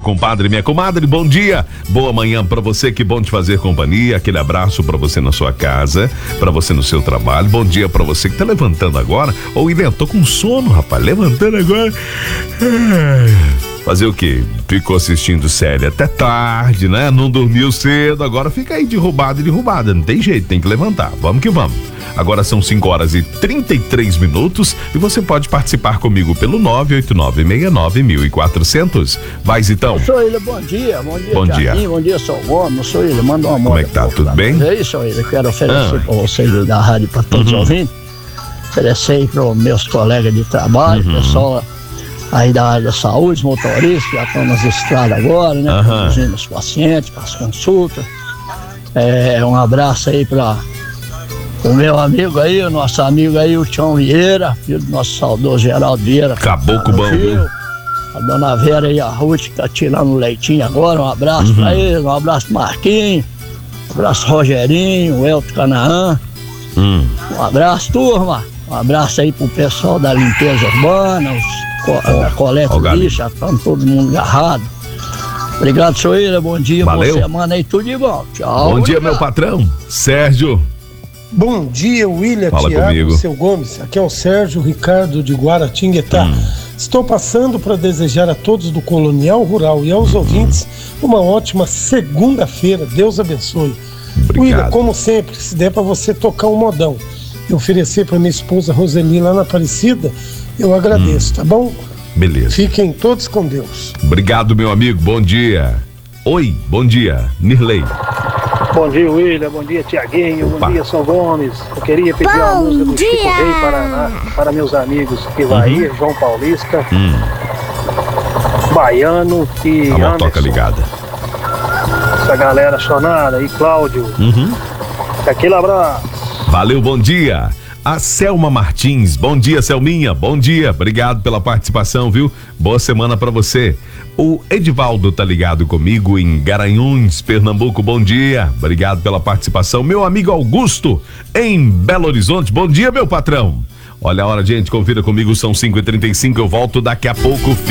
compadre e minha comadre, bom dia, boa manhã pra você, que bom te fazer companhia, aquele abraço pra você na sua casa, pra você no seu trabalho, bom dia pra você que tá levantando agora, ou William, tô com sono, rapaz, levantando agora, fazer o quê? Ficou assistindo série até tarde, né? Não dormiu cedo, agora fica aí derrubada, não tem jeito, tem que levantar, vamos que vamos. Agora são 5h33 e você pode participar comigo pelo 989691400. Vai, Zitão. Sou ele, bom dia. Bom dia. Bom dia, sou o homem, sou ele, manda uma moto. Como é que tá, tudo bem? É isso, eu quero oferecer para vocês da rádio, para todos os ouvintes, oferecer aí para os meus colegas de trabalho, pessoal aí da área da saúde, motoristas, que já estão nas estradas agora, né? Conduzindo os pacientes, para as consultas. Um abraço aí para o meu amigo aí, o nosso amigo aí, o Tião Vieira, filho do nosso saudoso Geraldo Vieira. Caboclo bom, viu? A dona Vera e a Ruth, que tá tirando o leitinho agora, um abraço pra eles, um abraço Marquinhos, um abraço Rogerinho, o Elton Canaã, um abraço, turma, um abraço aí pro pessoal da limpeza urbana, o coleta de lixo, já estamos todo mundo agarrado. Obrigado, Soeira, bom dia, valeu. Boa semana aí, tudo de bom, tchau. Bom dia, meu patrão, Sérgio. Bom dia, William, Fala Thiago, comigo. Seu Gomes. Aqui é o Sérgio Ricardo de Guaratinguetá. Estou passando para desejar a todos do Colonial Rural e aos ouvintes uma ótima segunda-feira. Deus abençoe. Obrigado. William, como sempre, se der para você tocar um modão e oferecer para minha esposa Roseli lá na Aparecida, eu agradeço, tá bom? Beleza. Fiquem todos com Deus. Obrigado, meu amigo, bom dia. Oi, bom dia, Nirley. Bom dia, William. Bom dia, Tiaguinho. Bom dia, São Gomes. Eu queria pedir uma música do Chico Rei para meus amigos Ivair, João Paulista, Baiano e A motoca Anderson. ligada. Essa galera chonada aí, Cláudio. Aquele abraço. Valeu, bom dia. A Selma Martins, bom dia, Selminha, bom dia, obrigado pela participação, viu? Boa semana pra você. O Edivaldo tá ligado comigo em Garanhuns, Pernambuco, bom dia, obrigado pela participação. Meu amigo Augusto, em Belo Horizonte, bom dia, meu patrão. Olha a hora, gente, confira comigo, são 5h35, eu volto daqui a pouco.